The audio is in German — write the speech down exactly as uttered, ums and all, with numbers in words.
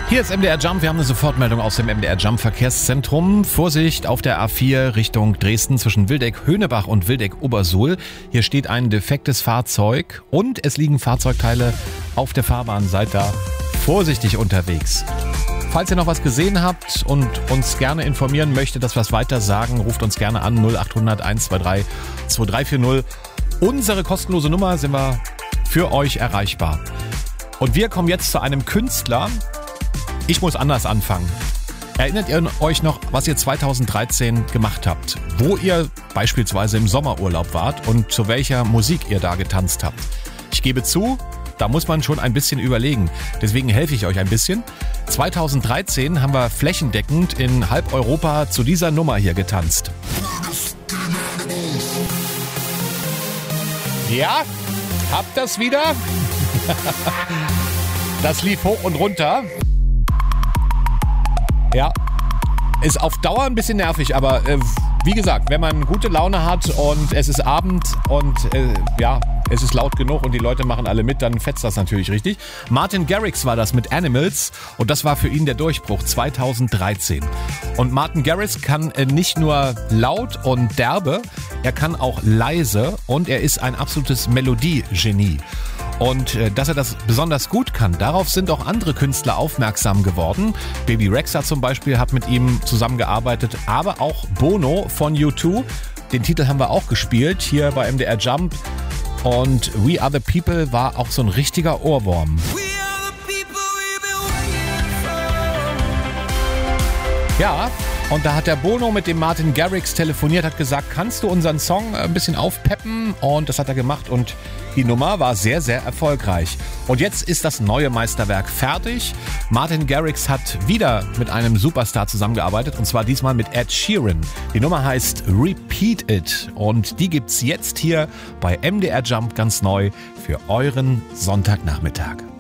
Hier ist M D R Jump. Wir haben eine Sofortmeldung aus dem M D R Jump Verkehrszentrum. Vorsicht auf der A vier Richtung Dresden zwischen Wildeck-Höhnebach und Wildeck-Obersuhl. Hier steht ein defektes Fahrzeug und es liegen Fahrzeugteile auf der Fahrbahn. Seid da vorsichtig unterwegs. Falls ihr noch was gesehen habt und uns gerne informieren möchtet, dass wir es weiter sagen, ruft uns gerne an null acht hundert eins zwei drei zwei drei vier null. Unsere kostenlose Nummer, sind wir für euch erreichbar. Und wir kommen jetzt zu einem Künstler. Ich muss anders anfangen. Erinnert ihr euch noch, was ihr zweitausenddreizehn gemacht habt? Wo ihr beispielsweise im Sommerurlaub wart und zu welcher Musik ihr da getanzt habt? Ich gebe zu, da muss man schon ein bisschen überlegen. Deswegen helfe ich euch ein bisschen. zweitausenddreizehn haben wir flächendeckend in halb Europa zu dieser Nummer hier getanzt. Ja, habt das wieder? Das lief hoch und runter. Ja, ist auf Dauer ein bisschen nervig, aber äh, wie gesagt, wenn man gute Laune hat und es ist Abend und äh, ja, es ist laut genug und die Leute machen alle mit, dann fetzt das natürlich richtig. Martin Garrix war das mit Animals und das war für ihn der Durchbruch zweitausenddreizehn. Und Martin Garrix kann äh, nicht nur laut und derbe, er kann auch leise und er ist ein absolutes Melodiegenie. Und äh, dass er das besonders gut kann, darauf sind auch andere Künstler aufmerksam geworden. Baby Rexha zum Beispiel hat mit ihm zusammengearbeitet, aber auch Bono von U zwei. Den Titel haben wir auch gespielt, hier bei M D R Jump. Und We Are The People war auch so ein richtiger Ohrwurm. Ja, und da hat der Bono mit dem Martin Garrix telefoniert, hat gesagt, kannst du unseren Song ein bisschen aufpeppen? Und das hat er gemacht und die Nummer war sehr, sehr erfolgreich. Und jetzt ist das neue Meisterwerk fertig. Martin Garrix hat wieder mit einem Superstar zusammengearbeitet und zwar diesmal mit Ed Sheeran. Die Nummer heißt Repeat It und die gibt's jetzt hier bei M D R Jump ganz neu für euren Sonntagnachmittag.